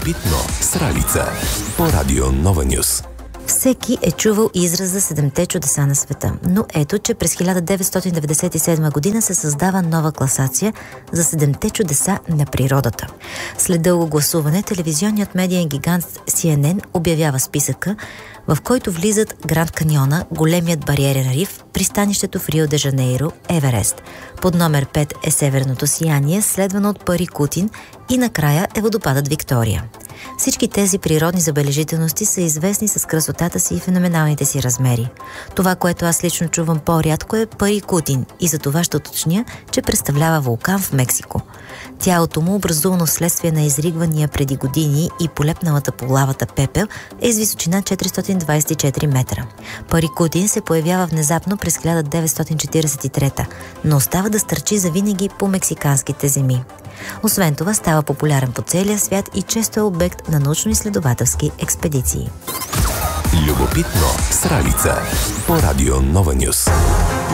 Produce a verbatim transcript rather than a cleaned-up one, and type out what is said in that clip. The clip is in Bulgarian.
Любопитно с Ралица по Радио Нова Нюс. Всеки е чувал израза седемте чудеса на света, но ето, че през хиляда деветстотин деветдесет и седма година се създава нова класация за седемте чудеса на природата. След дълго гласуване, телевизионният медиен гигант Си Ен Ен обявява списъка, в който влизат Гранд Каньона, големият бариерен риф, пристанището в Рио де Жанейро, Еверест. Под номер пет е Северното сияние, следвано от Пари Кутин, и накрая е водопадът Виктория. Всички тези природни забележителности са известни с красотата си и феноменалните си размери. Това, което аз лично чувам по-рядко, е Пари Кутин, и за това ще уточня, че представлява вулкан в Мексико. Тялото му, образувано вследствие на изригвания преди години и полепналата по лавата пепел, е с височина четиристотин двадесет и четири метра. Пари Кутин се появява внезапно през хиляда деветстотин четиридесет и трета, но остава да стърчи завинаги по мексиканските земи. Освен това, става популярен по целия свят и често е обект на научно-изследователски експедиции. Любопитно с Ралица по Радио Нова Нюс.